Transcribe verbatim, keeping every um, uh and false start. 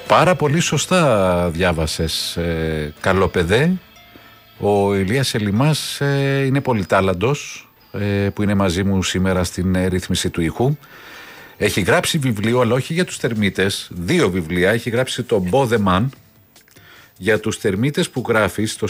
Πάρα πολύ σωστά διάβασες, ε, καλό παιδέ. Ο Ηλίας Ελιμάς ε, είναι πολυτάλαντος, ε, που είναι μαζί μου σήμερα στην ε, ρύθμιση του ήχου. Έχει γράψει βιβλίο, αλλά όχι για τους τερμίτες. Δύο βιβλία. Έχει γράψει το Μπόδεμαν για τους τερμίτες που γράφει στο